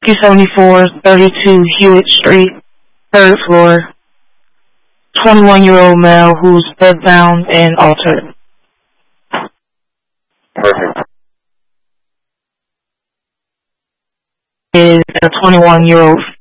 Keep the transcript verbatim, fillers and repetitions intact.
two seventy-four thirty-two Hewitt Street, third floor. twenty-one-year-old male who's bedbound and altered. Perfect. Is a twenty-one-year-old